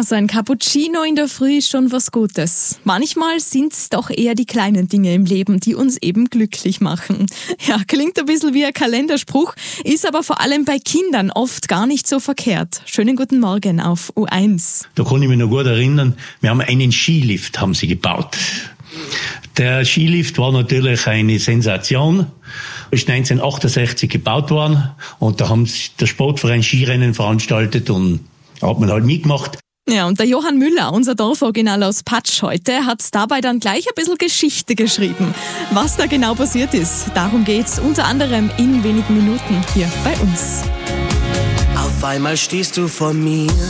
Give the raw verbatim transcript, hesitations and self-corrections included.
Ja, so ein Cappuccino in der Früh ist schon was Gutes. Manchmal sind es doch eher die kleinen Dinge im Leben, die uns eben glücklich machen. Ja, klingt ein bisschen wie ein Kalenderspruch, ist aber vor allem bei Kindern oft gar nicht so verkehrt. Schönen guten Morgen auf U eins. Da kann ich mich noch gut erinnern, wir haben einen Skilift haben sie gebaut. Der Skilift war natürlich eine Sensation. Ist neunzehnhundertachtundsechzig gebaut worden und da haben sie der Sportverein Skirennen veranstaltet und hat man halt mitgemacht. Ja, und der Johann Müller, unser Dorforiginal aus Patsch heute, hat dabei dann gleich ein bisschen Geschichte geschrieben. Was da genau passiert ist, darum geht's unter anderem in wenigen Minuten hier bei uns. Auf einmal stehst du vor mir